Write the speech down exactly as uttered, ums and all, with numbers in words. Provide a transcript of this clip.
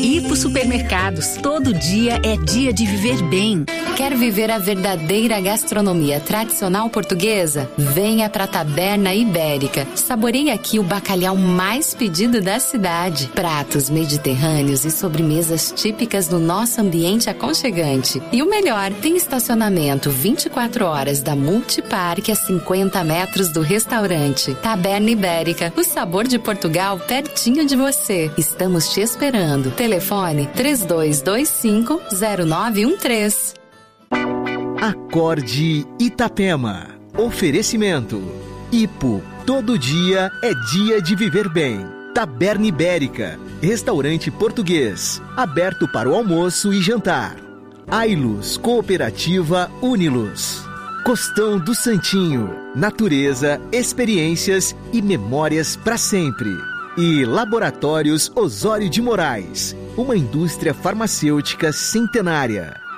Hipo Supermercados. Todo dia é dia de viver bem. Quer viver a verdadeira gastronomia tradicional portuguesa? Venha para a Taberna Ibérica. Saboreie aqui o bacalhau mais pedido da cidade. Pratos mediterrâneos e sobremesas típicas do nosso ambiente aconchegante. E o melhor, tem estacionamento vinte e quatro horas da Multiparque a cinquenta metros do restaurante. Taberna Ibérica, o sabor de Portugal pertinho de você. Estamos te esperando. Telefone três dois dois cinco zero nove um três. Acorde Itapema. Oferecimento. Hipo. Todo dia é dia de viver bem. Taberna Ibérica. Restaurante português. Aberto para o almoço e jantar. Ailus Cooperativa Unilus. Costão do Santinho. Natureza, experiências e memórias para sempre. E Laboratórios Osório de Moraes. Uma indústria farmacêutica centenária.